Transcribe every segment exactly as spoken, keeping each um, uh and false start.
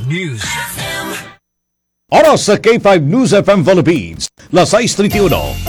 News. Oras sa K five News F M Philippines, las sais treinta y uno.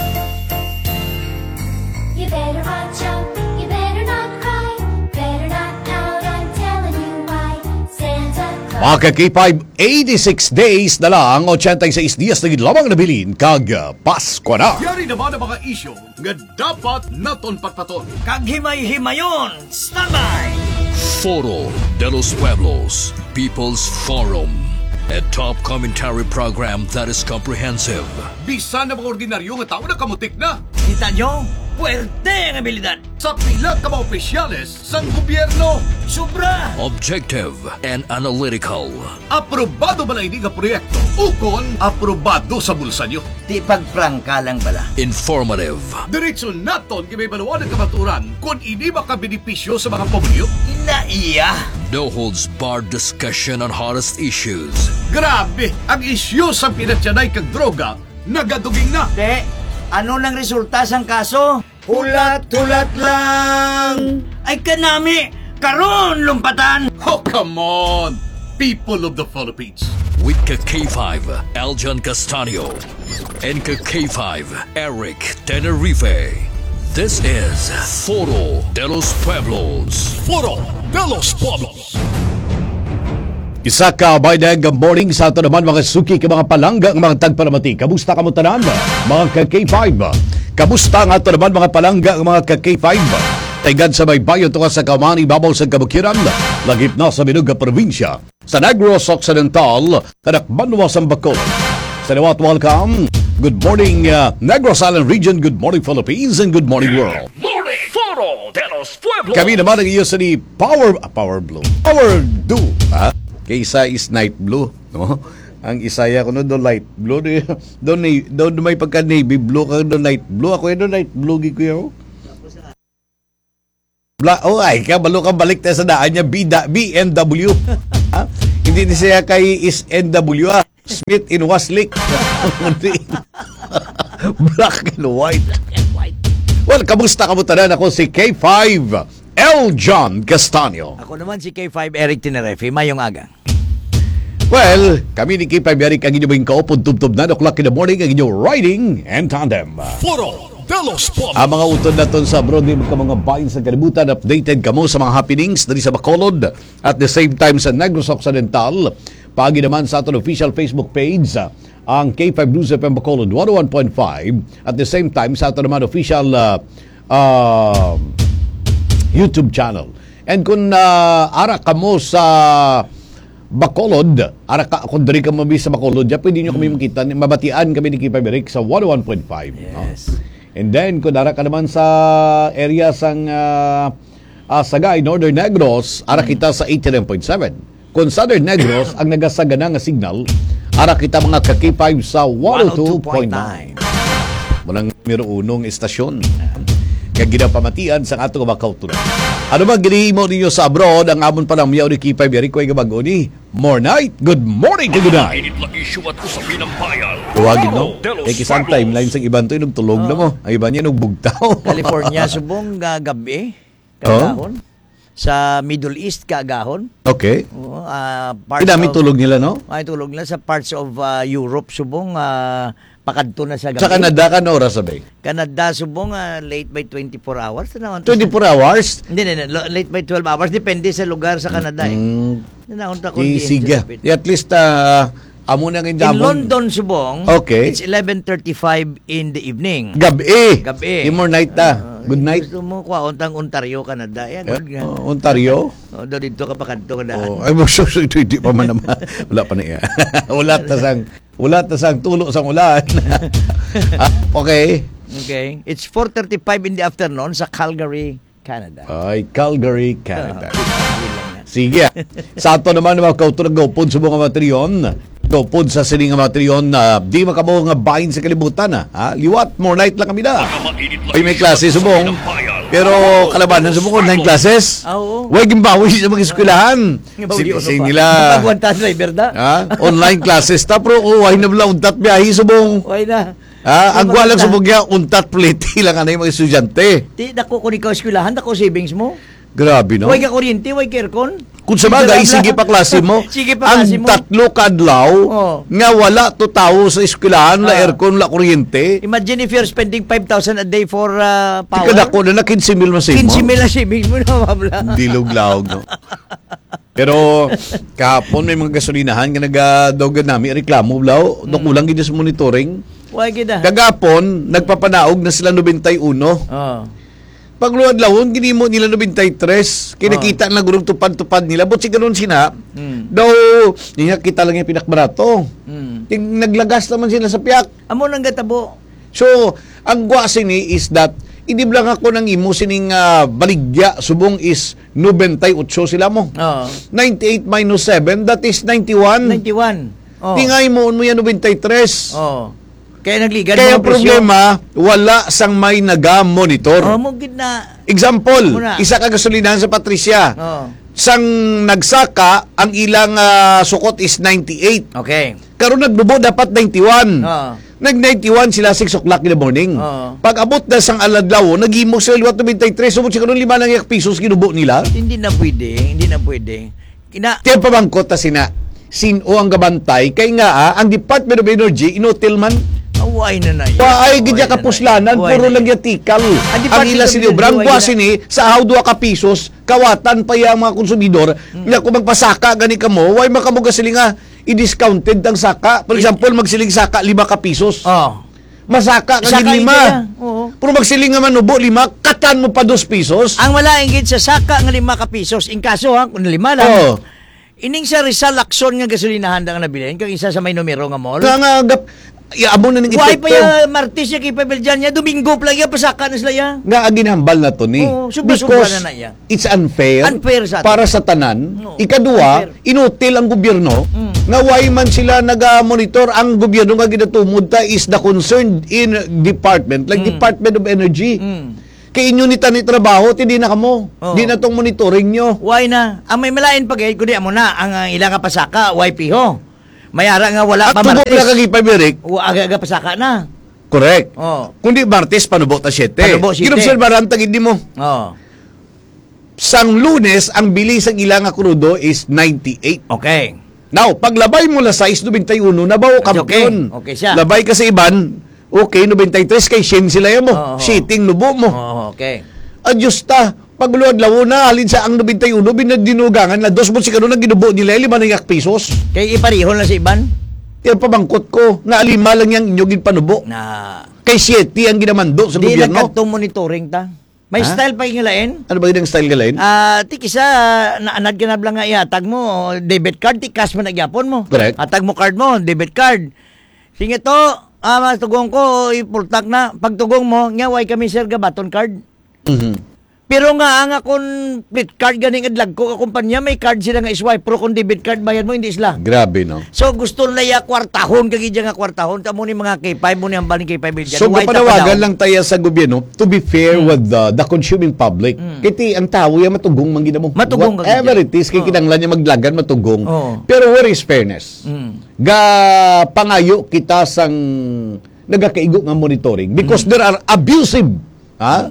You better watch out, you better not cry, better not pout, I'm telling you why. Santa Claus. Maka K five, eighty-six days na lang, eighty-six dias na lamang nabilin, kag Pasko na. Yari naman ang mga isyo nga dapat naton patpaton. Kag himay-himayon, standby! Foro de los Pueblos, People's Forum. A top commentary program that is comprehensive. Bisan na mga ordinaryo nga tao na kamutik na. Kita nyo? Puerte ang abilidad. Sa pila ka mga opisyales sang gobyerno. Sobra! Objective and analytical. Aprobado ba na hindi nga proyekto? Ukon, aprobado sa bulsa nyo. Di pagprangka lang bala. Informative. Diretso naton kay may baluan ng kamaturan kung hindi makabenepisyo sa mga pamilyo. Inaiya! No holds barred discussion on hottest issues. Grabe! Ang isyu sa pinatyanay kag droga, nagaduging na. Te, ano nang resulta sang kaso? Hulat-hulat lang! Ay kanami! Karon lumpatan! Oh, come on! People of the Philippines. With K five, Aljan Castanio. And K five, Eric Tenerife. This is Foro de los Pueblos. Foro de los Pueblos. Isa ka by the good morning sa ato naman mga suki ka mga palangga ng mga tagpalamati. Kamusta ka mo tanan mga K five? Kamusta nga ato naman mga palangga ng mga K five? Taigad sa may bayo to sa Kamani, babaw sa Kabukiran, lagip na sa Minuga Provincia, sa Negros Occidental, Kanakbanwa sa Bacol. Salawat, welcome. Good morning, uh, Negros Island Region. Good morning, Philippines, and good morning, world. Morning, Foro de los Pueblos. Kami naman ang iyo sa ni Power, ah, Power Blue. Power Blue, ha? Kaysa is Night Blue, no? Ang isaya ko no, do light blue. Doon doon may pagka navy blue, kang do light blue. Ako yung do light blue, giko yun. Bla, oh ay, kaya balo ka balik tayo sa daan niya, B, B M W. Ha? Hindi na siya kay is N W, ah. Smith in Westlake. Black and white. Well, kamusta kamutanan? Ako si K five, L. John Castanio. Ako naman si K five Eric Tenerife, mayong aga. Well, kami ni K five Eric ang inyong kaupod tubtob na o'clock in the morning ang inyong riding and tandem. Foro de los Pueblos. Ang mga utod naton sa abroad, di ka mga bayan sa kalibutan, updated kamo sa mga happenings dari sa Bacolod at the same time sa Negros Occidental. Pagi naman sa aton official Facebook page, ang K five News F M Bacolod one oh one point five. At the same time sa aton naman official uh, uh, YouTube channel. And kung uh, ara kamo sa Bacolod, ara ka, kung dari ka mabi sa Bacolod, ya, pwede nyo kami makita, mabatian kami ni K five Eric sa one oh one point five. Yes. No? And then, kung ara ka naman sa area sang uh, uh, Sagay, Northern Negros, ara kita sa eighty-nine point seven. Kung Southern Negros, ang nagasagana nga signal, ara kita mga ka K five sa one oh two point nine. Walang miro unong estasyon. Kaya ginapamatian sa atong mga kautunan. Ano ba ginihimo ninyo sa abroad? Ang amon pa lang miyaw ni K five Eric ko ay gabago ni More Night. Good morning to good night. Init lang issue at usapin ng bayan. Tuwagin no? Eh kisang timeline sa iban to yung nagtulog na mo. Ang iba niya nagbugtaw. California, subong gagabi, kagahon. Sa Middle East, kagahon. Okay. Uh, parts Pinamit of, tulog nila, no? Ay, tulog nila sa parts of uh, Europe, subong uh, pakadto na sa gabi. Sa Canada ka na oras sabay? Canada, subong uh, late by twenty-four hours. twenty-four hours? Hindi, hindi, hindi. Late by twelve hours. Depende sa lugar sa Canada. Eh. Mm. Nanaunta ko Di, sige. At least, uh, amo na in indamon. London, subong, okay. It's eleven thirty-five in the evening. Gabi. Gabi. More night ta. Good night. Gusto mo, kwa, untang Ontario, Canada. Yan, yeah. uh, Ontario? O, doon dito ka pa kanto ka daan. Oh, ay, mo, so, so, ito, hindi pa man naman. Wala pa na iya. Ulat na sang, ulat na sang tulo sang ulan. ah, okay. Okay. It's four thirty-five in the afternoon sa Calgary, Canada. Ay, Calgary, Canada. Uh, Sige. Sa ato naman mga kauturang gaupod sa mga materyon. Gaupod sa sining nga materyon na uh, di makamo nga bahin sa kalibutan. Ha? Liwat, more night lang kami na. Ay, may klase subong. Pero kalabanan subong online classes. Oo. Huwag imbawi sa mga eskwelahan. Sinising nila. Pagwantas na, berda? Ha? Online classes. Tapos, oh, ay nabla, untat biyahe subong. Huwag na. Ha? Ang walang subong ya, untat pliti lang ano yung mga estudyante. Di, dako kung ikaw eskwelahan, dako savings mo. Grabe, no? Huwag ka kuryente, huwag ka aircon. Kung sa bagay, sige pa klase mo. Sige pa klase ang mo. tatlo kadlaw Oh. nga wala to tao sa eskwelahan, la Ah. aircon, la kuryente. Imagine if you're spending five thousand a day for uh, power. Tika dako na na quince mil masimo. fifteen mil ang saving mo na, mabla. Dilog-lawg, no? Pero kahapon may mga gasolinahan nga nagadogan nami reklamo blaw, Hmm. mm. kulang gid sa monitoring. Why gida? Kagapon nagpapanaog na sila ninety-one. Oh. Pagluad lawon ginimo nila ninety-three. Kinakita Oh. na gurong tupad-tupad nila. But si ganun sina, Mm. daw niya kita lang yung pinakbarato. Mm. Ting naglagas naman sila sa piyak. Amo nang gatabo. So, ang gwa sini is that hindi lang ako nang imo sining uh, baligya subong is ninety-eight sila mo. Oh. ninety-eight minus seven, that is ninety-one. ninety-one. Oh. Tingay mo mo yan ninety-three. Oh. Kaya nagligan Kaya mga presyo. problema, wala sang may naga-monitor. Oh, mo gid na. Example, Muna. isa ka gasolinahan sa Patricia. Oh. Sang nagsaka, ang ilang ah, sukot is ninety-eight. Okay. Karon nagdubo dapat ninety-one. Oh. Nag ninety-one sila six o'clock in the morning. Oo. Pag abot na sang aladlaw, nagimok sila liwat ninety-three. Sumot siya karon lima lang yak pesos ginubo nila. Hindi na pwede, hindi na pwede. Kina Kaya pabangkot ta sina sino ang gabantay kay nga ah, ang Department of Energy inotil man away na na yan. Waay gid Away ya na kapuslanan na yan. puro Away lang na yan. yatikal. Ang Department ila of sini Energy, brang away buwa na. sini sa how duha ka pesos kawatan pa ya mga konsumidor nga kung magpasaka gani kamo way makamuga sila nga i-discounted ang saka. For example, magsiling saka lima ka pesos. Oh. Masaka ka Saka gid lima. gid ya. Oo. Pero magsiling nga manubo lima, katan mo pa dos pesos. Ang wala ingit sa saka nga lima ka pesos. In kaso ha, kung lima lang. Oh. Ining sa Rizal Lacson nga gasolinahan da nga nabilin kag isa sa may numero nga mall. Nga nga gap iabon na ning Why pa epekto. ya Martes ya kay Pabeljan niya Domingo pa lang ya pasaka na sila ya. Nga ginhambal na to ni. Oo, sobra-sobra Because na na yan. it's unfair, Unfair sa atin. para sa tanan. Oo, Ikadua, unfair. inutil ang gobyerno Mm. nga why man sila naga-monitor. Ang gobyerno nga ginatumod ta is the concerned in department like Department of Energy. Mm. Kay inyo ni tani trabaho hindi na kamo. Oo. Di na tong monitoring nyo. Why na? Ang may malain pag kundi amo na ang uh, ilang ka pasaka Y P ho. Mayara nga wala At pa tubo Martes. na kagipabirik, Wa aga-aga pasaka na. correct. Oh. Kundi Martes panubo ta siyete. Panubo siyete. Kinobserbaran tagid mo. Oh. Sang Lunes ang bilis ang ilang nga krudo is ninety-eight. Okay. Now, paglabay mo la size ninety-one, nabaw kampiyon. Okay. Okay siya. Labay ka sa iban, okay, ninety-three kay Shin sila yan mo. Oo. Shitting nubo mo. Oh, okay. Adjusta, pagluad lawo na, halin sa ang ninety-one, binadinugangan na dos mo si kanon ang ginubo nila, lima na yak pesos. Kay iparihon na sa iban Yan pabangkot ko, nga lima lang yung inyong ginpanubo. na Kay siete ang ginamando sa di gobyerno. nagkatong monitoring ta. May Ha? style pa yung lain. Ano ba yung style galain? Ah, ti kisa naanad ka na lang nga ihatag mo debit card ti cash mo nagyapon mo. Correct. Hatag mo card mo, debit card. Sige to, ah matugong ko ipultak na. Pagtugong mo, nga way kami sir gabaton card. Mhm. Pero nga ang akong split card ganing adlag ko ka kumpanya may card sila nga iswipe pero kung debit card bayad mo hindi sila. Grabe, no? So gusto nila ya kwartahon kag nga kwartahon kamo ni mga K five mo ni ang baling K five bilyan. So, kapanawagan lang tayo sa gobyerno to be fair with the, the consuming public. Kiti, ang tao yan matugong man gina mo. Mm. Matugong ka Whatever gid. it is, kay Oo. kinanglan niya maglagan, matugong. Oo. Pero where is fairness? Mm. Ga pangayo kita sang nagakaigo nga monitoring because Mm. there are abusive ha?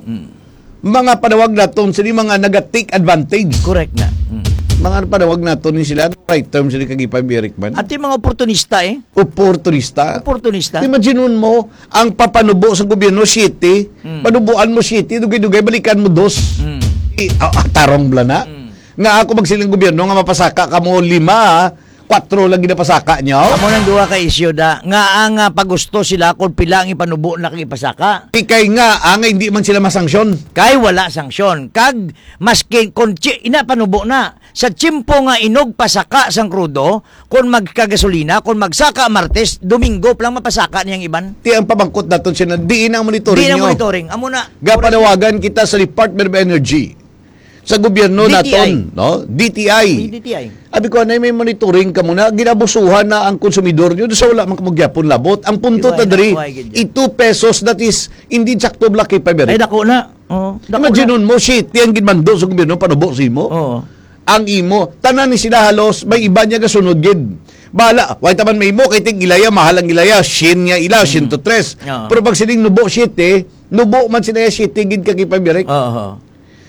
mga panawag naton sila mga naga-take advantage. Correct na. Mm. Mga panawag naton ni sila right term sila kagipay Berikman. At yung mga oportunista eh. Oportunista. Oportunista. Imagine mo, ang papanubo sa gobyerno, city, panubuan mo city, dugay-dugay, balikan mo dos. Mm. I, ah, ah, tarong bla na. Nga ako magsiling gobyerno, nga mapasaka ka mo lima, kwatro lang ginapasaka niyo. Amo nang duha ka isyu da nga ang ah, pagusto sila kung pila ang ipanubo na kang ipasaka. Ikay nga, ah, nga hindi man sila masanksyon. Kay wala sanksyon. Kag maski kung chi, ina panubo na sa tsimpo nga inog pasaka sang krudo kung magkagasolina kung magsaka Martes Domingo pa lang mapasaka niyang iban. Ti ang pabangkot naton siya na diin ang monitoring Di na nyo. monitoring. Amo na. Gapanawagan kita sa Department of Energy. Sa gobyerno D T I. naton, no? D T I. D T I. Abi ko na may monitoring ka muna, ginabusuhan na ang konsumidor nyo, sa wala man kamagyapon labot. Ang punto Iway ta na, diri, iway gid yan. i two pesos that is hindi sakto blaki pa Ay beri. dako na. Oo. Dako Imagine na. nun mo, shit, yan ginmando sa gobyerno, panubo si mo. Oo. Ang imo, tanan ni sila halos, may iba niya kasunod gid. Bala, why taman may mo, kay ting ilaya, mahal ang ilaya, shin niya ila, shin to tres. Oo. Pero pag sining nubo shit eh, nubo man sila shit, gid kagipay beri. Oo.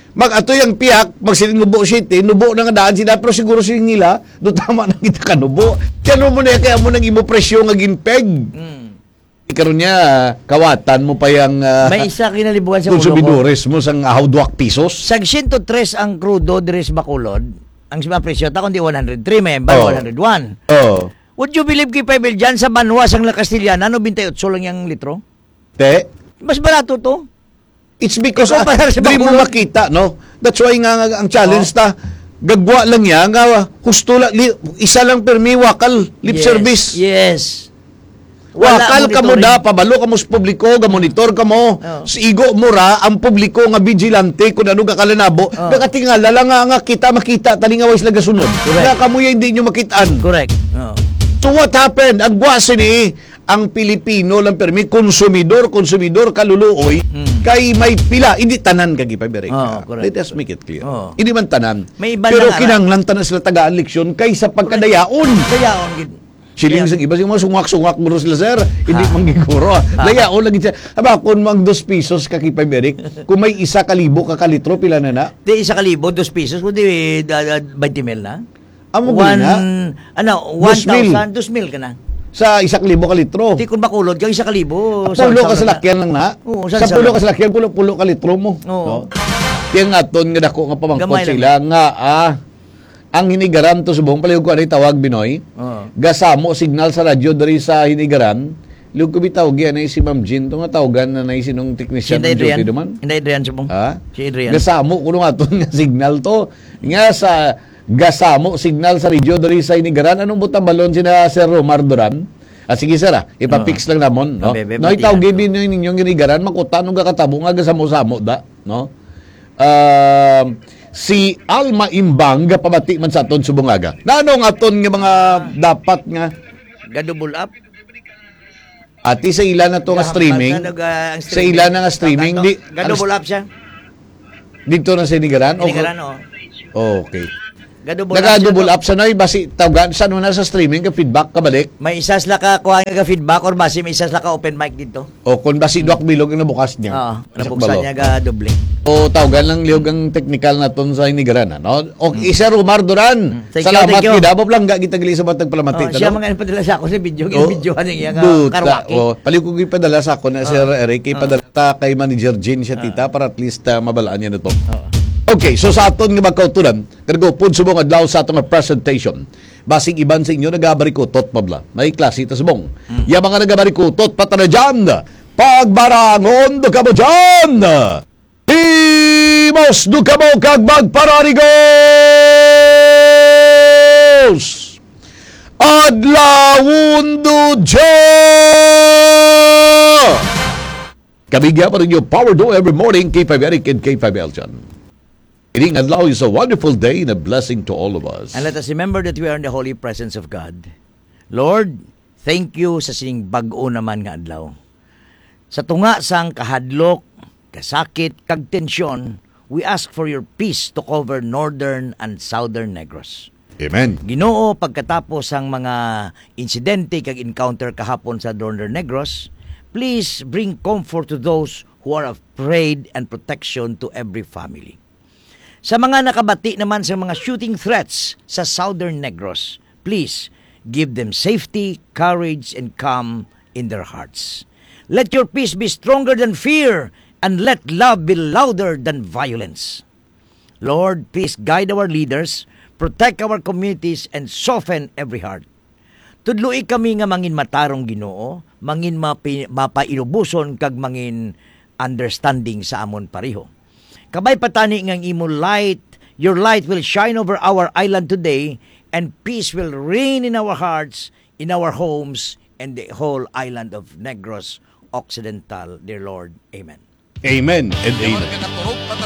Mag-ato yung piyak, magsinubo city, nubo na nga daan sila, pero siguro sila nila, do tama na kita kanubo. Kaya mo na, kaya mo nang imo presyo nga ginpeg. Mm. Ikaroon niya, kawatan mo pa yung uh, May isa kinalibugan sa ulo ko. konsumidores mo sang ahawdwak pesos. Sag one oh three ang crudo dres Bacolod. Ang sima presyo ta kundi one oh three, may emban Oh. one oh one. Oh. Would you believe kay Pebble dyan sa Banwas ang La Castillana, no twenty-eight lang yung litro? Te, Mas barato to. it's because Ikaw uh, para sa di mo Bacolod. makita, no? That's why nga nga ang challenge Oh. ta, gagwa lang yan, nga, husto lang, li, isa lang permi, wakal, lip Yes, service. Yes. Wakal ka mo monitoring. da, pabalo ka mo sa publiko, gamonitor ka mo, Oh. sa igo mo ra, ang publiko nga vigilante, kung ano ka kalanabo, Oh. nakatingala lang nga, nga kita makita, tali nga ways lagasunod. Correct. Nga kamuya hindi nyo makitaan. Correct. Oh. So what happened? Ang gwasi ni, ang Pilipino lang permi, konsumidor, konsumidor, kaluluoy, kay may pila, hindi tanan kagi pa, Berek. Oh, correct. Let us make it clear. Oh. Hindi man tanan. May iba Pero na nga, kinanglan tanan sila tagaan leksyon kaysa pagkadayaon. Kaya on gid. Siling sa iba, yung mga sungwak-sungwak mo rin sila, sir. Hindi manggiguro. Dayaon lagi siya. Aba, kung mag dos pesos ka kay Berek, kung may isa kalibo ka kalitro, pila na na? Di isa kalibo, dos pesos, kundi uh, twenty mil na. Amo One, na? ano, one Dos mil. thousand, dos mil ka na. Sa isa kalibo kalitro. Di kung Bacolod, kang isa kalibo. Pulo ka sa lakyan lang na. Oo, sa saan- pulo saan- ka sa lakyan, pulo-pulo ka litro mo. Oo. No? Kaya nga ton nga dako nga pamangkot Gamay lang. sila nga ah, ang hinigaran to subong palihog ko ani tawag Binoy. Oo. Gasamo signal sa radyo diri sa hinigaran. Liog ko bitaw gyud si Ma'am Jean to nga tawagan na nay sinong Si technician Inday ng duty Adrian. duman. Inday Adrian subong. Ha? Si Adrian. Gasamo kuno nga ton nga signal to. Nga sa gasamo signal sa radyo diri sa hinigaran anong butang balon sina Sir Romar Duran? Ah, sige sir, ah. Ipa-fix lang namon, no? Bebe, No, bati itaw na gibi ninyo ninyong ginigaran, makuta nung kakatabo nga gasamo-samo da, no? Um, si Alma Imbang gapamati man sa aton subungaga. Nanong aton nga mga dapat nga Gadubol up. ati sa ilan na to nga streaming, Ano ga- ang sa ilan na nga streaming, di, Gadubol up siya. dito na sa hinigaran? O- Hinigaran, oh. Okay. Gadubol up Naga-double siya, up sa noy, basi tawagan sa ano na sa streaming, ka feedback ka balik. no? May isas la ka kuha nga feedback or basi may isas la ka open mic dito. O kung basi duwak bilog ang nabukas niya. Oo, Sa nabuksan kabalo. niya ga doble. O tawagan lang liog ang technical na ton sa hinigaran. Ano? O isa Romar Duran. Mm. Thank you, Salamat thank you. kita. Abo lang gagita gali sa batag palamati. Oh, siya mga ipadala sa ako sa video, Oh, yung video niya nga duta. karwaki. O, paliw ko ipadala sa ako na Sir Eric. Ipadala ta kay Manager Jean siya tita para at least uh, mabalaan niya na to. Okay, so sa aton nga magkautunan, kargo pud subong adlaw sa atong nga presentation. Basig iban sa inyo nagabarikutot pabla. May klase ta subong. Mm. Ya mga nagabarikutot patana dyan. Pagbarangon do kamo dyan. Imos do kamo kag magpararigos. Adlawon do dyan. Kabigya pa rin yung Power Do every morning, K five Eric and K five Elton. Ining adlaw is a wonderful day and a blessing to all of us. And let us remember that we are in the holy presence of God. Lord, thank you sa sining bag-o naman nga adlaw. Sa tunga sang kahadlok, kasakit, kag tensyon, we ask for your peace to cover northern and southern Negros. Amen. Ginoo, pagkatapos ang mga insidente kag encounter kahapon sa northern Negros, please bring comfort to those who are afraid and protection to every family. Sa mga nakabati naman sa mga shooting threats sa Southern Negros, please give them safety, courage, and calm in their hearts. Let your peace be stronger than fear, and let love be louder than violence. Lord, please guide our leaders, protect our communities, and soften every heart. Tudloi kami nga mangin matarong Ginoo, mangin mapi, mapailubuson kag mangin understanding sa amon pareho. Kabay patani ngang imo light, your light will shine over our island today, and peace will reign in our hearts, in our homes, and the whole island of Negros Occidental, dear Lord. Amen. Amen and amen.